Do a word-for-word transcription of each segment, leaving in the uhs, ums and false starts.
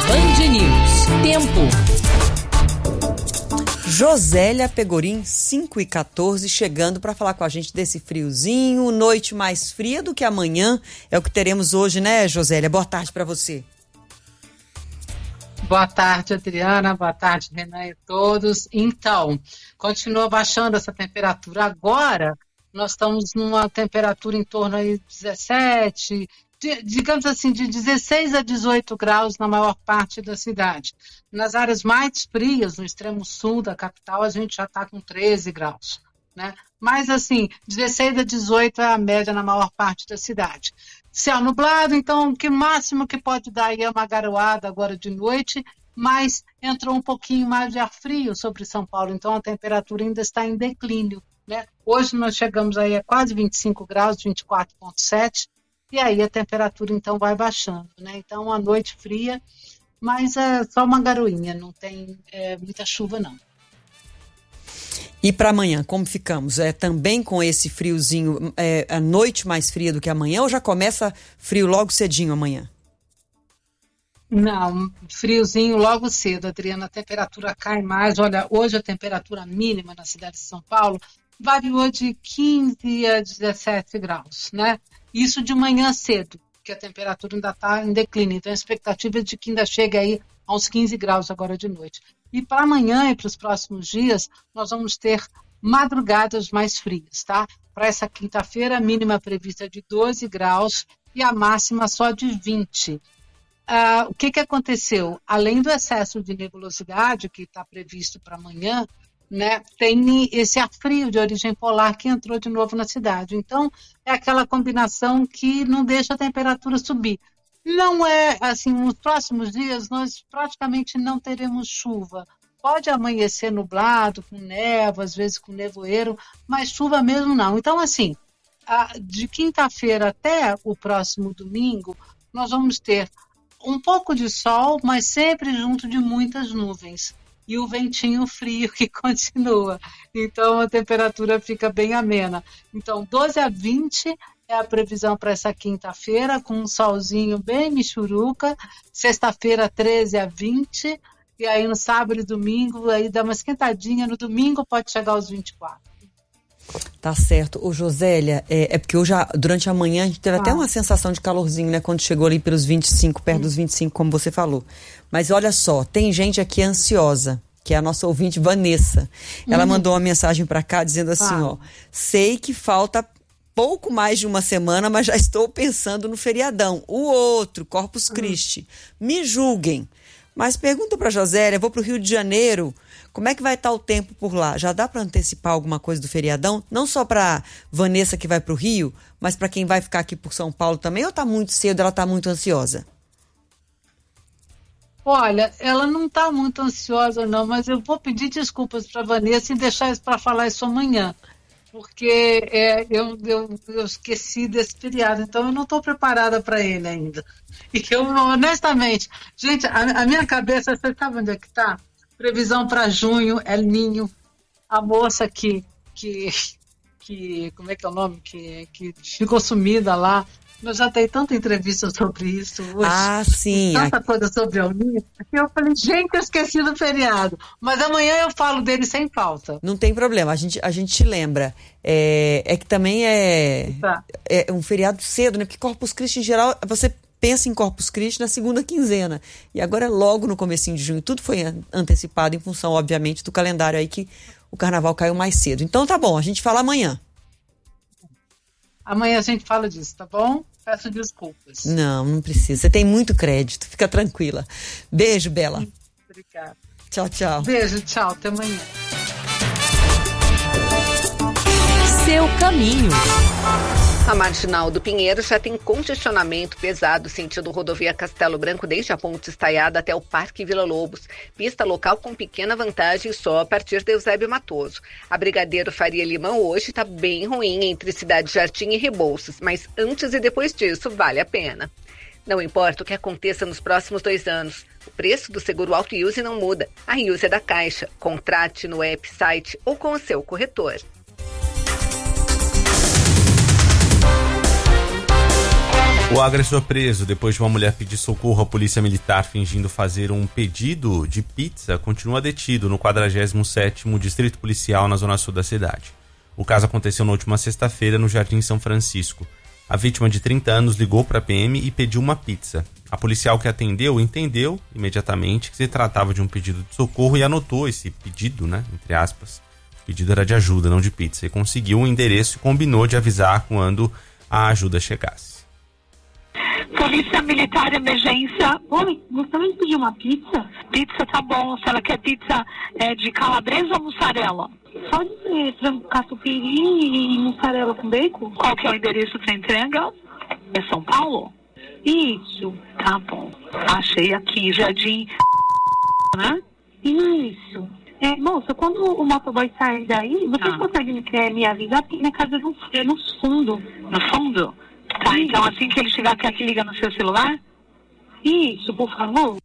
Band News. Tempo. Josélia Pegorim, cinco e quatorze, chegando para falar com a gente desse friozinho, noite mais fria do que amanhã. É o que teremos hoje, né, Josélia? Boa tarde para você. Boa tarde, Adriana. Boa tarde, Renan e todos. Então, continua baixando essa temperatura. Agora, nós estamos numa temperatura em torno de dezessete, de, digamos assim, de dezesseis a dezoito graus na maior parte da cidade. Nas áreas mais frias, no extremo sul da capital, a gente já está com treze graus, né? Mas, assim, dezesseis a dezoito é a média na maior parte da cidade. Céu nublado, então o que máximo que pode dar aí é uma garoada agora de noite, mas entrou um pouquinho mais de ar frio sobre São Paulo, então a temperatura ainda está em declínio, né? Hoje nós chegamos aí a quase vinte e cinco graus, vinte e quatro vírgula sete, e aí a temperatura então vai baixando, né? Então uma noite fria, mas é só uma garoinha, não tem é, muita chuva não. E para amanhã, como ficamos? É também com esse friozinho, é, a noite mais fria do que amanhã, ou já começa frio logo cedinho amanhã? Não, friozinho logo cedo, Adriana, a temperatura cai mais. Olha, hoje a temperatura mínima na cidade de São Paulo variou de quinze a dezessete graus, né? Isso de manhã cedo, porque a temperatura ainda está em declínio, então a expectativa é de que ainda chegue aí a uns quinze graus agora de noite. E para amanhã e para os próximos dias, nós vamos ter madrugadas mais frias, tá? Para essa quinta-feira, a mínima prevista é de doze graus e a máxima só de vinte. Uh, o que, que aconteceu? Além do excesso de nebulosidade que está previsto para amanhã, né, tem esse ar frio de origem polar que entrou de novo na cidade. Então, é aquela combinação que não deixa a temperatura subir. Não é, assim, nos próximos dias nós praticamente não teremos chuva. Pode amanhecer nublado, com névoa, às vezes com nevoeiro, mas chuva mesmo não. Então, assim, de quinta-feira até o próximo domingo, nós vamos ter um pouco de sol, mas sempre junto de muitas nuvens. E o ventinho frio que continua. Então, a temperatura fica bem amena. Então, doze a vinte é a previsão para essa quinta-feira, com um solzinho bem michuruca. Sexta-feira, treze a vinte. E aí, no sábado e domingo, aí dá uma esquentadinha. No domingo, pode chegar aos vinte e quatro. Tá certo. Ô, Josélia, é, é porque hoje, durante a manhã, a gente teve ah. até uma sensação de calorzinho, né? Quando chegou ali pelos vinte e cinco, perto hum. dos vinte e cinco, como você falou. Mas olha só, tem gente aqui ansiosa, que é a nossa ouvinte Vanessa. Ela hum. mandou uma mensagem pra cá dizendo assim, ah. ó, sei que falta pouco mais de uma semana, mas já estou pensando no feriadão. O outro, Corpus Christi. Hum. Me julguem. Mas pergunta pra Josélia, vou pro Rio de Janeiro, como é que vai estar o tempo por lá? Já dá para antecipar alguma coisa do feriadão? Não só para Vanessa que vai para o Rio, mas para quem vai ficar aqui por São Paulo também? Ou está muito cedo, ela está muito ansiosa? Olha, ela não está muito ansiosa não, mas eu vou pedir desculpas para Vanessa e deixar isso para falar isso amanhã. Porque é, eu, eu, eu esqueci desse feriado, então eu não estou preparada para ele ainda. E eu, honestamente, gente, a, a minha cabeça, você sabe onde é que está? Previsão para junho, El Ninho, a moça que, que, que, como é que é o nome, que, que ficou sumida lá. Eu já dei tanta entrevista sobre isso hoje. Ah, sim. Tanta coisa sobre El Ninho. Que eu falei, gente, eu esqueci do feriado. Mas amanhã eu falo dele sem falta. Não tem problema, a gente, a gente te lembra. É, é que também é, tá. é um feriado cedo, né? Porque Corpus Christi, em geral, você pensa em Corpus Christi na segunda quinzena. E agora é logo no comecinho de junho. Tudo foi antecipado em função, obviamente, do calendário aí que o carnaval caiu mais cedo. Então tá bom, a gente fala amanhã. Amanhã a gente fala disso, tá bom? Peço desculpas. Não, não precisa. Você tem muito crédito. Fica tranquila. Beijo, Bela. Obrigada. Tchau, tchau. Beijo, tchau. Até amanhã. Seu caminho. A Marginal do Pinheiro já tem congestionamento pesado sentido rodovia Castelo Branco desde a Ponte Estaiada até o Parque Vila Lobos. Pista local com pequena vantagem só a partir de Eusébio Matoso. A Brigadeiro Faria Limão hoje está bem ruim entre Cidade Jardim e Rebouças, mas antes e depois disso vale a pena. Não importa o que aconteça nos próximos dois anos, o preço do seguro Auto Use não muda. A Use é da Caixa. Contrate no app, site ou com o seu corretor. O agressor preso depois de uma mulher pedir socorro à polícia militar fingindo fazer um pedido de pizza continua detido no quadragésimo sétimo Distrito Policial na zona sul da cidade. O caso aconteceu na última sexta-feira no Jardim São Francisco. A vítima de trinta anos ligou para a P M e pediu uma pizza. A policial que atendeu entendeu imediatamente que se tratava de um pedido de socorro e anotou esse pedido, né, entre aspas. O pedido era de ajuda, não de pizza, e conseguiu o endereço e combinou de avisar quando a ajuda chegasse. Polícia Militar Emergência. Oi, gostaria de pedir uma pizza? Pizza tá bom. Se ela quer pizza é, de calabresa ou mussarela? Só de frango catupiry e mussarela com bacon. Qual que é o endereço para entrega? É São Paulo? Isso, tá bom. Achei aqui, Jardim, né? Isso. É, moça, quando o motoboy sair daí, vocês ah. conseguem é, me avisar? Porque minha casa é no, é no fundo. No fundo? Tá, Sim. Então assim que ele chegar, quer que liga no seu celular? Isso, por favor.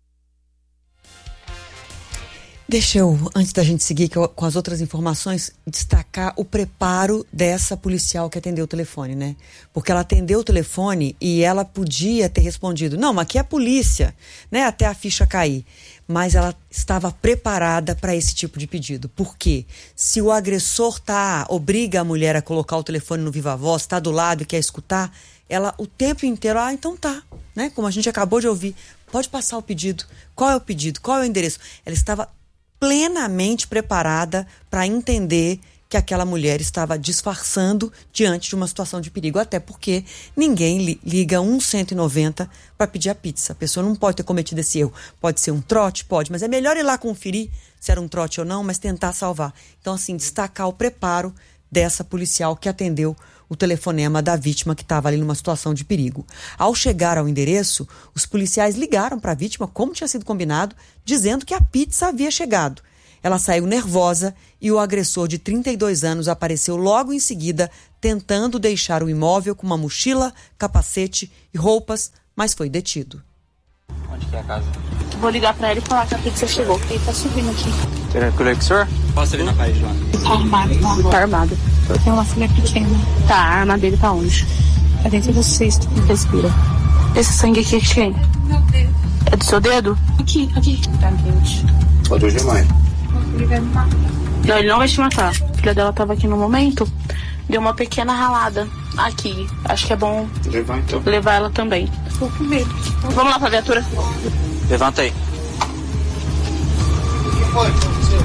Deixa eu, antes da gente seguir com as outras informações, destacar o preparo dessa policial que atendeu o telefone, né? Porque ela atendeu o telefone e ela podia ter respondido, não, mas aqui é a polícia, né? Até a ficha cair. Mas ela estava preparada para esse tipo de pedido. Por quê? Se o agressor tá, obriga a mulher a colocar o telefone no viva voz, está do lado e quer escutar, ela o tempo inteiro, ah, então tá, né? Como a gente acabou de ouvir, pode passar o pedido. Qual é o pedido? Qual é o endereço? Ela estava plenamente preparada para entender que aquela mulher estava disfarçando diante de uma situação de perigo, até porque ninguém li- liga um cento e noventa para pedir a pizza. A pessoa não pode ter cometido esse erro. Pode ser um trote? Pode, mas é melhor ir lá conferir se era um trote ou não, mas tentar salvar. Então, assim, destacar o preparo dessa policial que atendeu o telefonema da vítima que estava ali numa situação de perigo. Ao chegar ao endereço, os policiais ligaram para a vítima, como tinha sido combinado, dizendo que a pizza havia chegado. Ela saiu nervosa e o agressor de trinta e dois anos apareceu logo em seguida, tentando deixar o imóvel com uma mochila, capacete e roupas, mas foi detido. Onde que é a casa? Vou ligar pra ele e falar que a pizza chegou, porque ele tá subindo aqui. Tranquilo com o senhor? Posso ali na parede lá? Tá armado, tá? Tá armado. Eu tenho uma filha pequena. Tá, a arma dele tá onde? É dentro do cesto. Respira. Esse sangue aqui é de quem? Meu dedo. É do seu dedo? Aqui, aqui. Tá quente. Pode hoje mais. Ele vai me matar. Não, ele não vai te matar. A filha dela tava aqui no momento. Deu uma pequena ralada aqui. Acho que é bom levar, então. levar ela também. Tô com medo. Vamos lá pra viatura. Levanta aí. O que foi?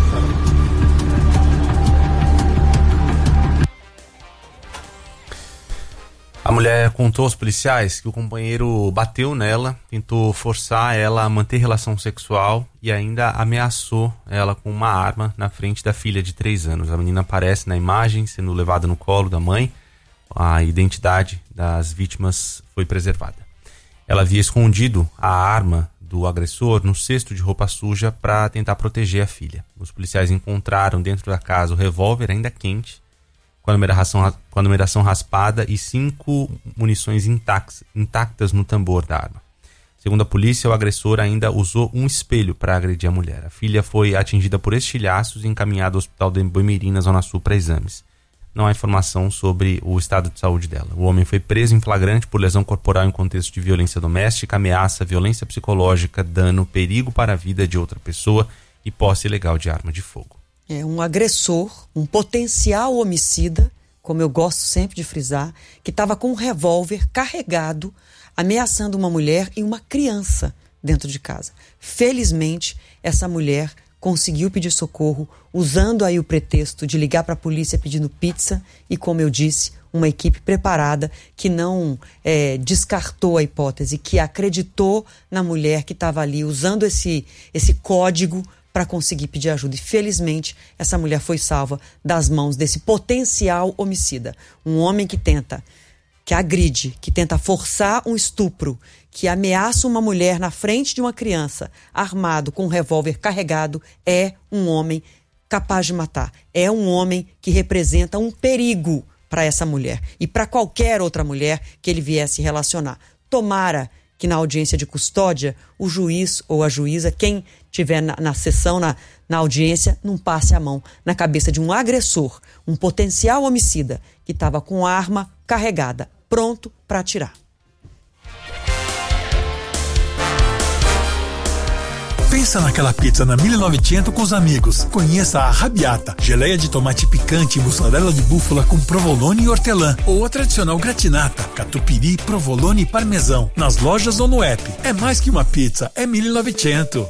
A mulher contou aos policiais que o companheiro bateu nela, tentou forçar ela a manter relação sexual e ainda ameaçou ela com uma arma na frente da filha de três anos. A menina aparece na imagem, sendo levada no colo da mãe. A identidade das vítimas foi preservada. Ela havia escondido a arma do agressor no cesto de roupa suja para tentar proteger a filha. Os policiais encontraram dentro da casa o revólver ainda quente, com a numeração, com a numeração raspada e cinco munições intactas, intactas no tambor da arma. Segundo a polícia, o agressor ainda usou um espelho para agredir a mulher. A filha foi atingida por estilhaços e encaminhada ao hospital de Boimirim, na Zona Sul, para exames. Não há informação sobre o estado de saúde dela. O homem foi preso em flagrante por lesão corporal em contexto de violência doméstica, ameaça, violência psicológica, dano, perigo para a vida de outra pessoa e posse ilegal de arma de fogo. É um agressor, um potencial homicida, como eu gosto sempre de frisar, que estava com um revólver carregado, ameaçando uma mulher e uma criança dentro de casa. Felizmente, essa mulher conseguiu pedir socorro, usando aí o pretexto de ligar para a polícia pedindo pizza e, como eu disse, uma equipe preparada que não é, descartou a hipótese, que acreditou na mulher que estava ali usando esse, esse código para conseguir pedir ajuda. E felizmente essa mulher foi salva das mãos desse potencial homicida. Um homem que tenta, que agride, que tenta forçar um estupro, que ameaça uma mulher na frente de uma criança, armado com um revólver carregado, é um homem capaz de matar. É um homem que representa um perigo para essa mulher e para qualquer outra mulher que ele viesse relacionar. Tomara que na audiência de custódia, o juiz ou a juíza, quem tiver na, na sessão, na, na audiência, não passe a mão na cabeça de um agressor, um potencial homicida que estava com arma carregada, pronto para atirar. Pensa naquela pizza na mil e novecentos com os amigos. Conheça a Arrabbiata, geleia de tomate picante e mussarela de búfala com provolone e hortelã. Ou a tradicional gratinata, catupiry, provolone e parmesão. Nas lojas ou no app. É mais que uma pizza, é mil e novecentos.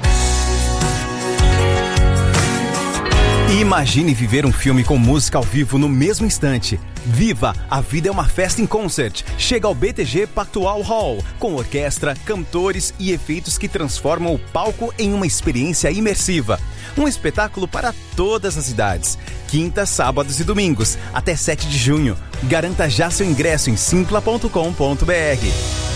Imagine viver um filme com música ao vivo no mesmo instante. Viva! A vida é uma festa em concert. Chega ao B T G Pactual Hall, com orquestra, cantores e efeitos que transformam o palco em uma experiência imersiva. Um espetáculo para todas as idades. Quintas, sábados e domingos, até sete de junho. Garanta já seu ingresso em simpla ponto com ponto b r.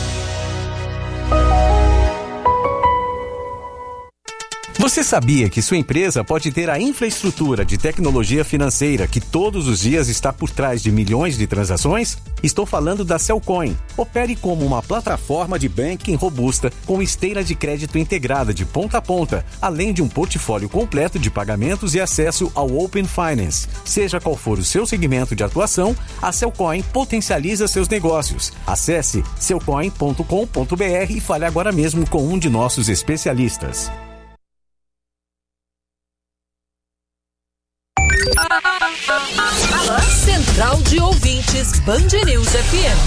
Você sabia que sua empresa pode ter a infraestrutura de tecnologia financeira que todos os dias está por trás de milhões de transações? Estou falando da Cellcoin. Opere como uma plataforma de banking robusta com esteira de crédito integrada de ponta a ponta, além de um portfólio completo de pagamentos e acesso ao Open Finance. Seja qual for o seu segmento de atuação, a Cellcoin potencializa seus negócios. Acesse cellcoin ponto com ponto b r e fale agora mesmo com um de nossos especialistas. Central de Ouvintes, Band News F M.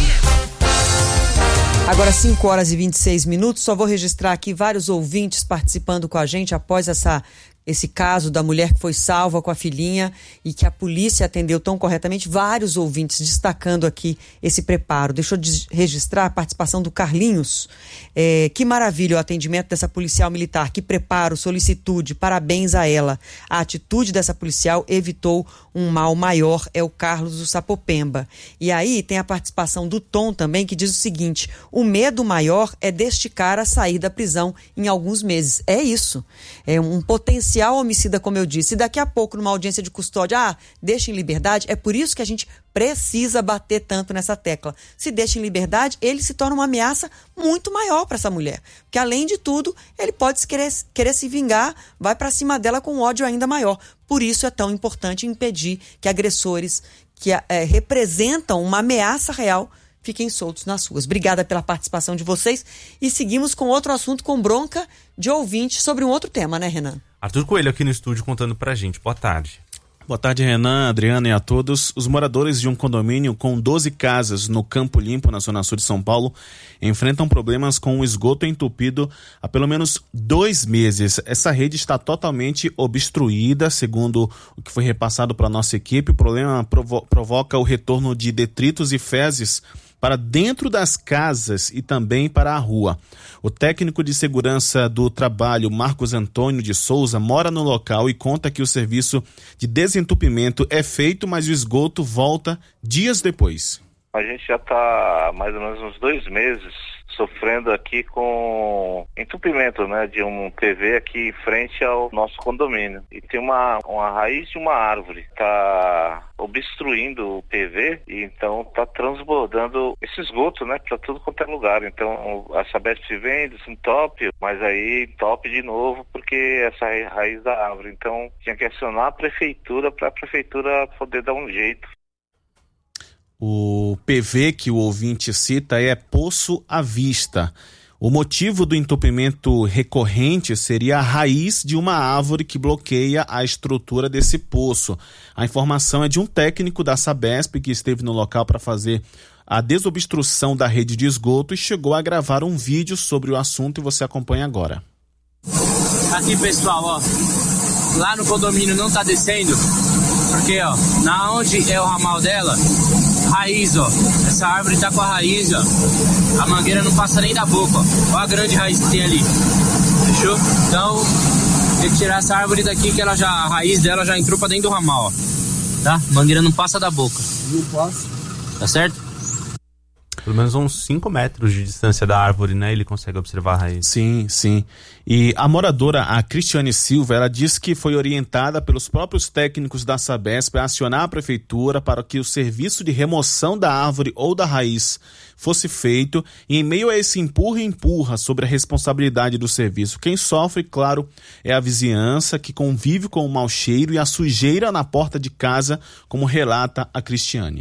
Agora cinco horas e vinte e seis minutos, só vou registrar aqui vários ouvintes participando com a gente após essa, esse caso da mulher que foi salva com a filhinha e que a polícia atendeu tão corretamente. Vários ouvintes destacando aqui esse preparo. Deixa eu registrar a participação do Carlinhos. É, que maravilha o atendimento dessa policial militar, que preparo, solicitude, parabéns a ela. A atitude dessa policial evitou um mal maior, é o Carlos do Sapopemba. E aí tem a participação do Tom também, que diz o seguinte: o medo maior é deste cara sair da prisão em alguns meses. É isso, é um potencial homicida, como eu disse, e daqui a pouco numa audiência de custódia, ah, deixa em liberdade. É por isso que a gente precisa bater tanto nessa tecla. Se deixa em liberdade, ele se torna uma ameaça muito maior para essa mulher, porque além de tudo, ele pode querer, querer se vingar, vai para cima dela com um ódio ainda maior. Por isso é tão importante impedir que agressores que é, representam uma ameaça real fiquem soltos nas ruas. Obrigada pela participação de vocês e seguimos com outro assunto, com bronca de ouvinte sobre um outro tema, né, Renan? Arthur Coelho aqui no estúdio contando pra gente. Boa tarde. Boa tarde, Renan, Adriana e a todos. Os moradores de um condomínio com doze casas no Campo Limpo, na zona sul de São Paulo, enfrentam problemas com o esgoto entupido há pelo menos dois meses. Essa rede está totalmente obstruída, segundo o que foi repassado para a nossa equipe. O problema provo- provoca o retorno de detritos e fezes para dentro das casas e também para a rua. O técnico de segurança do trabalho, Marcos Antônio de Souza, mora no local e conta que o serviço de desentupimento é feito, mas o esgoto volta dias depois. A gente já está mais ou menos uns dois meses sofrendo aqui com entupimento, né, de um P V aqui em frente ao nosso condomínio. E tem uma, uma raiz de uma árvore, está obstruindo o P V e então está transbordando esse esgoto, né, para tudo quanto é lugar. Então a Sabesp vem, desentope, mas aí entope de novo porque essa raiz da árvore. Então tinha que acionar a prefeitura para a prefeitura poder dar um jeito. O P V que o ouvinte cita é Poço à Vista. O motivo do entupimento recorrente seria a raiz de uma árvore que bloqueia a estrutura desse poço. A informação é de um técnico da Sabesp que esteve no local para fazer a desobstrução da rede de esgoto e chegou a gravar um vídeo sobre o assunto e você acompanha agora. Aqui, pessoal, ó, lá no condomínio não tá descendo, porque, ó, na onde é o ramal dela, raiz, ó, essa árvore tá com a raiz, ó, a mangueira não passa nem da boca, ó, olha a grande raiz que tem ali, fechou? Então, tem que tirar essa árvore daqui que ela já, a raiz dela já entrou pra dentro do ramal, ó, tá? A mangueira não passa da boca. Não passa. Tá certo? Pelo menos uns cinco metros de distância da árvore, né? Ele consegue observar a raiz. Sim, sim. E a moradora, a Cristiane Silva, ela disse que foi orientada pelos próprios técnicos da Sabesp a acionar a prefeitura para que o serviço de remoção da árvore ou da raiz fosse feito. E em meio a esse empurra e empurra sobre a responsabilidade do serviço, quem sofre, claro, é a vizinhança que convive com o mau cheiro e a sujeira na porta de casa, como relata a Cristiane.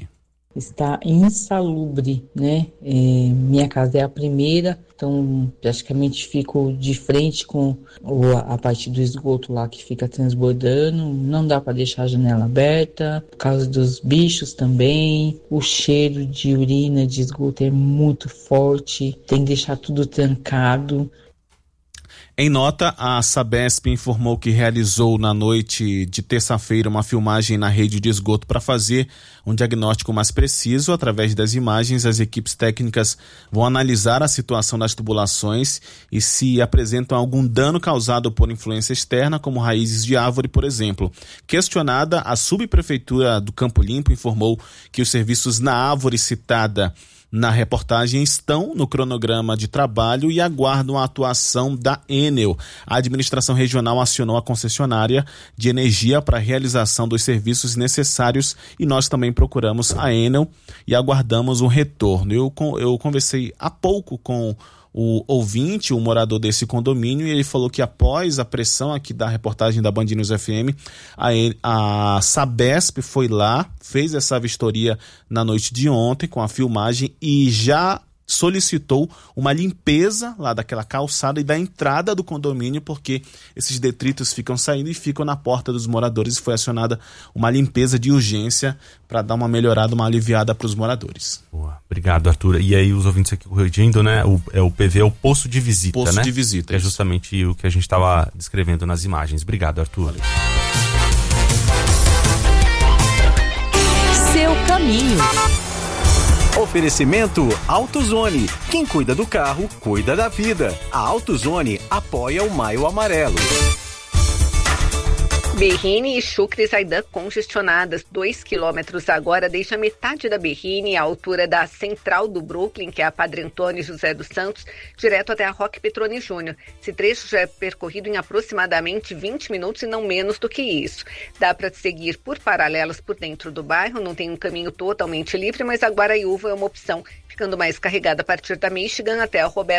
está insalubre, né? É, minha casa é a primeira, então praticamente fico de frente com o, a parte do esgoto lá que fica transbordando, não dá para deixar a janela aberta, por causa dos bichos também, o cheiro de urina, de esgoto é muito forte, tem que deixar tudo trancado. Em nota, a Sabesp informou que realizou na noite de terça-feira uma filmagem na rede de esgoto para fazer um diagnóstico mais preciso. Através das imagens, as equipes técnicas vão analisar a situação das tubulações e se apresentam algum dano causado por influência externa, como raízes de árvore, por exemplo. Questionada, a subprefeitura do Campo Limpo informou que os serviços na árvore citada na reportagem estão no cronograma de trabalho e aguardam a atuação da Enel. A administração regional acionou a concessionária de energia para a realização dos serviços necessários e nós também procuramos a Enel e aguardamos um retorno. Eu, eu conversei há pouco com o ouvinte, o morador desse condomínio, e ele falou que após a pressão aqui da reportagem da Band News F M, a, a Sabesp foi lá, fez essa vistoria na noite de ontem com a filmagem e já solicitou uma limpeza lá daquela calçada e da entrada do condomínio, porque esses detritos ficam saindo e ficam na porta dos moradores, e foi acionada uma limpeza de urgência para dar uma melhorada, uma aliviada para os moradores. Boa. Obrigado, Arthur. E aí os ouvintes aqui corrigindo, né? O, é, o P V é o posto de visita, posto né? de visita. É justamente o que a gente estava descrevendo nas imagens. Obrigado, Arthur. Valeu. Seu caminho. Oferecimento AutoZone. Quem cuida do carro, cuida da vida. A AutoZone apoia o Maio Amarelo. Berrini e Chucre Zaidan congestionadas. Dois quilômetros agora deixa metade da Berrini à altura da central do Brooklyn, que é a Padre Antônio José dos Santos, direto até a Roque Petroni Júnior. Esse trecho já é percorrido em aproximadamente vinte minutos e não menos do que isso. Dá para seguir por paralelos por dentro do bairro, não tem um caminho totalmente livre, mas a Guaraiúva é uma opção, ficando mais carregada a partir da Michigan até a Roberto